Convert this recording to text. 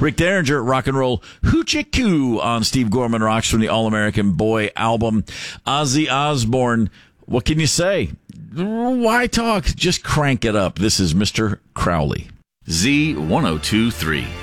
Rick Derringer, Rock and Roll Hoochie Coo on Steve Gorman Rocks from the All-American Boy album. Ozzy Osbourne, what can you say? Why talk? Just crank it up. This is Mr. Crowley. Z1023.